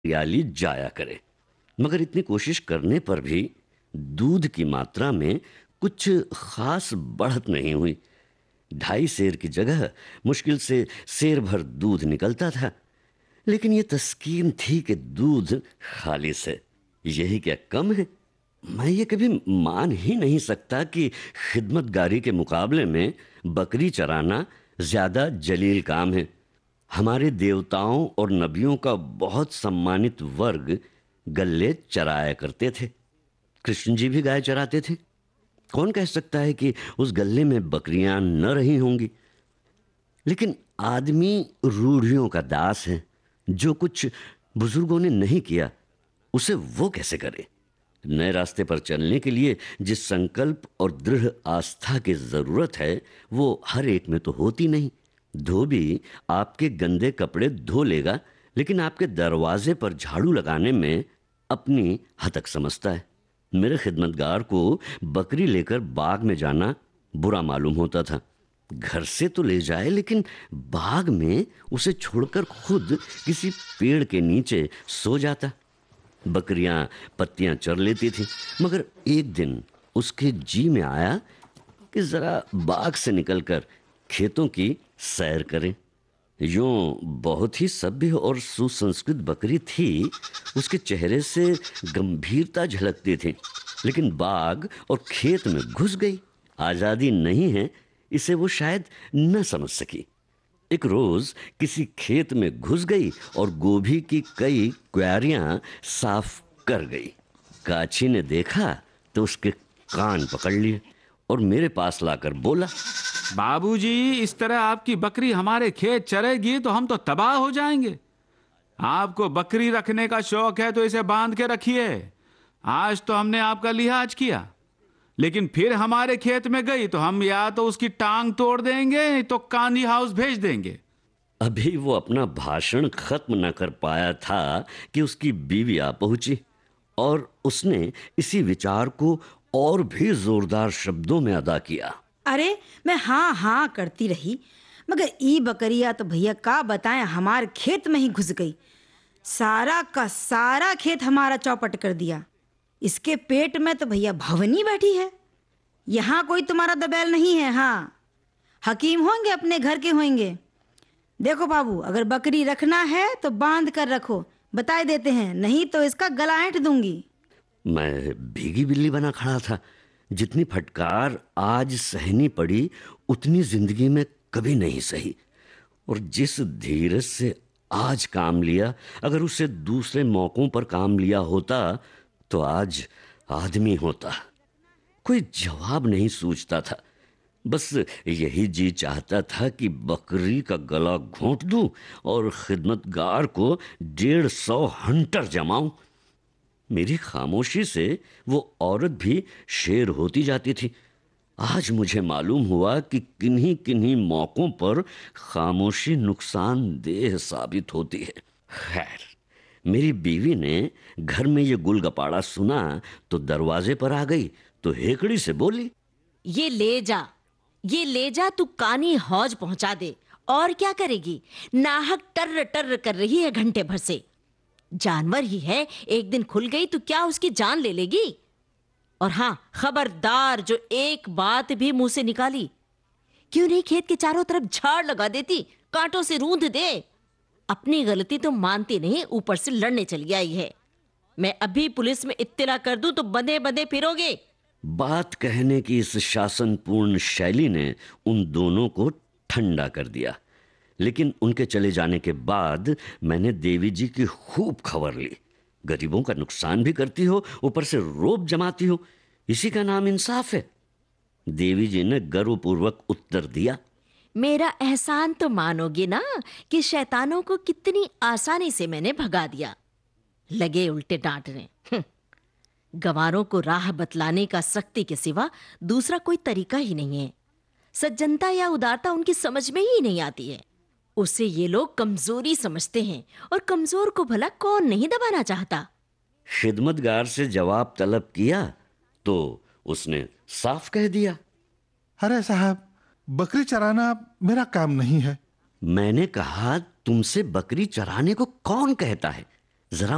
हरियाली जाया करे। मगर इतनी कोशिश करने पर भी दूध की मात्रा में कुछ खास बढ़त नहीं हुई। 2.5 सेर की जगह मुश्किल से सेर भर दूध निकलता था। लेकिन ये तस्कीन थी कि दूध खालिस है। यही क्या कम है? मैं ये कभी मान ही नहीं सकता कि खिदमतगारी के मुकाबले में बकरी चराना ज्यादा जलील काम है। हमारे देवताओं और नबियों का बहुत सम्मानित वर्ग गल्ले चराया करते थे। कृष्ण जी भी गाय चराते थे। कौन कह सकता है कि उस गल्ले में बकरियां न रही होंगी? लेकिन आदमी रूढ़ियों का दास है। जो कुछ बुजुर्गों ने नहीं किया उसे वो कैसे करे? नए रास्ते पर चलने के लिए जिस संकल्प और दृढ़ आस्था की जरूरत है वो हर एक में तो होती नहीं। धोबी आपके गंदे कपड़े धो लेगा, लेकिन आपके दरवाजे पर झाड़ू लगाने में अपनी हतक समझता है। मेरे खिदमतगार को बकरी लेकर बाग में जाना बुरा मालूम होता था। घर से तो ले जाए, लेकिन बाग में उसे छोड़कर खुद किसी पेड़ के नीचे सो जाता। बकरियां पत्तियां चर लेती थी, मगर एक दिन उसके जी में आया कि जरा बाग से निकलकर खेतों की सैर करें। यूं बहुत ही सभ्य और सुसंस्कृत बकरी थी। उसके चेहरे से गंभीरता झलकती थी, लेकिन बाग और खेत में घुस गई। आजादी नहीं है इसे वो शायद न समझ सकी। एक रोज किसी खेत में घुस गई और गोभी की कई क्यारियां साफ कर गई। काची ने देखा तो उसके कान पकड़ लिए और मेरे पास लाकर बोला, बाबूजी, इस तरह आपकी बकरी हमारे खेत चरेगी तो हम तो तबाह हो जाएंगे। आपको बकरी रखने का शौक है तो इसे बांध के रखिए। आज तो हमने आपका लिहाज किया, लेकिन फिर हमारे खेत में गई तो हम या तो उसकी टांग तोड़ देंगे तो कांदी हाउस भेज देंगे। अभी वो अपना भाषण खत्म न कर पाया था कि उसकी बीवी आ पहुंची और उसने इसी विचार को और भी जोरदार शब्दों में अदा किया। अरे मैं हाँ हाँ करती रही, मगर ई बकरिया तो भैया का बताएं हमारे खेत में ही घुस गई। सारा का सारा खेत हमारा चौपट कर दिया। इसके पेट में तो भैया भवनी बैठी है। यहाँ कोई तुम्हारा दबैल नहीं है। हाँ, हकीम होंगे अपने घर के होंगे। देखो बाबू, अगर बकरी रखना है तो बांध कर रखो, बताए देते हैं, नहीं तो इसका गला ऐंठ दूंगी। मैं भीगी बिल्ली बना खड़ा था। जितनी फटकार आज सहनी पड़ी उतनी जिंदगी में कभी नहीं सही। और जिस धीरज से आज काम लिया, अगर उसे दूसरे मौकों पर काम लिया होता तो आज आदमी होता। कोई जवाब नहीं सूझता था। बस यही जी चाहता था कि बकरी का गला घोंट दूं और खिदमतगार को 150 हंटर जमाऊं। मेरी खामोशी से वो औरत भी शेर होती जाती थी। आज मुझे मालूम हुआ कि किन्हीं किन्हीं मौकों पर खामोशी नुकसानदेह साबित होती है। खैर, मेरी बीवी ने घर में ये गुलगपाड़ा सुना तो दरवाजे पर आ गई तो हेकड़ी से बोली, ये ले जा, ये ले जा, तू कानी हौज पहुंचा दे। और क्या करेगी? नाहक टर्र टर्र कर रही है घंटे भर से। जानवर ही है, एक दिन खुल गई तो क्या उसकी जान ले लेगी? और हां, खबरदार, जो एक बात भी मुंह से निकाली, क्यों नहीं खेत के चारों तरफ झाड़ लगा देती, कांटों से रूंध दे। अपनी गलती तो मानती नहीं, ऊपर से लड़ने चली आई है। मैं अभी पुलिस में इत्तला कर दूं तो बंधे बंधे फिरोगे। बात कहने की इस शासनपूर्ण शैली ने उन दोनों को ठंडा कर दिया। लेकिन उनके चले जाने के बाद मैंने देवी जी की खूब खबर ली। गरीबों का नुकसान भी करती हो, ऊपर से रोब जमाती हो, इसी का नाम इंसाफ है। देवी जी ने गर्वपूर्वक उत्तर दिया, मेरा एहसान तो मानोगे ना कि शैतानों को कितनी आसानी से मैंने भगा दिया। लगे उल्टे डांटने। गंवारों को राह बतलाने का सख्ती के सिवा दूसरा कोई तरीका ही नहीं है। सज्जनता या उदारता उनकी समझ में ही नहीं आती है। उसे ये लोग कमजोरी समझते हैं, और कमजोर को भला कौन नहीं दबाना चाहता। खिदमतगार से जवाब तलब किया तो उसने साफ कह दिया, अरे साहब, बकरी चराना मेरा काम नहीं है। मैंने कहा, तुमसे बकरी चराने को कौन कहता है? जरा